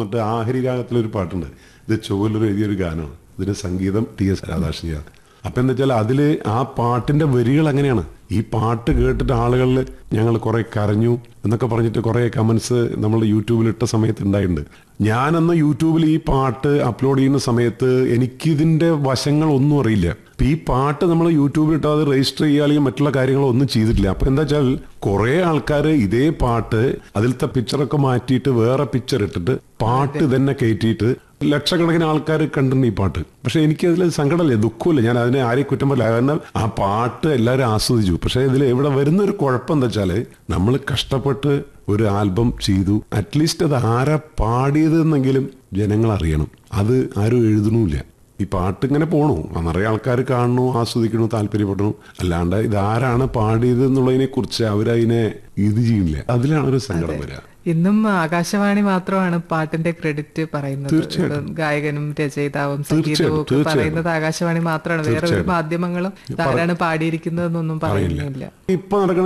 എന്നിട്ട് ആഹരി രാഗത്തിലൊരു പാട്ടുണ്ട്. ഇത് ചൊവ്വലൂർ എഴുതിയൊരു ഗാനമാണ്. ഇതിന്റെ സംഗീതം TS രാധാകൃഷ്ണനാണ്. അപ്പൊ എന്താ വെച്ചാൽ അതില് ആ പാട്ടിന്റെ വരികൾ അങ്ങനെയാണ്. ഈ പാട്ട് കേട്ടിട്ട് ആളുകളിൽ ഞങ്ങൾ കുറെ കരഞ്ഞു എന്നൊക്കെ പറഞ്ഞിട്ട് കുറെ കമന്റ്സ് നമ്മൾ യൂട്യൂബിൽ ഇട്ട സമയത്ത് ഉണ്ടായിട്ടുണ്ട്. ഞാനന്ന് യൂട്യൂബിൽ ഈ പാട്ട് അപ്ലോഡ് ചെയ്യുന്ന സമയത്ത് എനിക്കിതിന്റെ വശങ്ങളൊന്നും അറിയില്ല. ഈ പാട്ട് നമ്മൾ യൂട്യൂബിൽ ഇട്ടാൽ അത് രജിസ്റ്റർ ചെയ്യുക അല്ലെങ്കിൽ മറ്റുള്ള കാര്യങ്ങളൊന്നും ചെയ്തിട്ടില്ല. അപ്പൊ എന്താ വെച്ചാൽ കുറെ ആൾക്കാർ ഇതേ പാട്ട് അതിലത്തെ പിക്ചറൊക്കെ മാറ്റിയിട്ട് വേറെ പിക്ചർ ഇട്ടിട്ട് പാട്ട് തന്നെ കയറ്റിയിട്ട് ലക്ഷക്കണക്കിന് ആൾക്കാർ കണ്ടിട്ടുണ്ട് ഈ പാട്ട്. പക്ഷെ എനിക്കതിൽ സങ്കടമല്ലേ, ദുഃഖമില്ല. ഞാൻ അതിനെ ആരെയും കുറ്റം പറയില്ല. കാരണം ആ പാട്ട് എല്ലാവരും ആസ്വദിച്ചു. പക്ഷെ ഇതിൽ ഇവിടെ വരുന്നൊരു കുഴപ്പം എന്താ വെച്ചാൽ നമ്മൾ കഷ്ടപ്പെട്ട് ഒരു ആൽബം ചെയ്തു, അറ്റ്ലീസ്റ്റ് അത് ആരാ പാടിയത് എന്നെങ്കിലും ജനങ്ങൾ അറിയണം. അത് ആരും എഴുതണമില്ല. ഈ പാട്ട് ഇങ്ങനെ പോണു, നിറയെ ആൾക്കാർ കാണണു, ആസ്വദിക്കണു, താല്പര്യപ്പെടണു. അല്ലാണ്ട് ഇതാരാണ് പാടിയത് എന്നുള്ളതിനെ കുറിച്ച് അവരതിനെ ഇത് ചെയ്യില്ല. അതിലാണ് ഒരു സങ്കടം വരിക. ഇന്നും ആകാശവാണി മാത്രമാണ് പാട്ടിന്റെ ക്രെഡിറ്റ് പറയുന്നത്. ഗായകനും രചയിതാവും സംഗീതവും ഒക്കെ പറയുന്നത് ആകാശവാണി മാത്രമാണ്. വേറെ ഒരു മാധ്യമങ്ങളും ഇതാരാണ് പാടിയിരിക്കുന്നതെന്നൊന്നും പറയുന്നില്ല. ഇപ്പൊ നടക്കുന്ന